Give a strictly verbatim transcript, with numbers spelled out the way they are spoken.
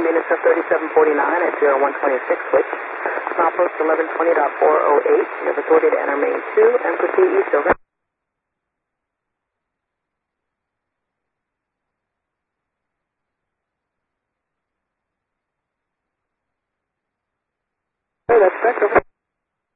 Columbia Intercept thirty-seven forty-nine at zero one twenty-six switch. Milepost eleven twenty point four oh eight. You have authority to enter main two and proceed east over. That's correct, over.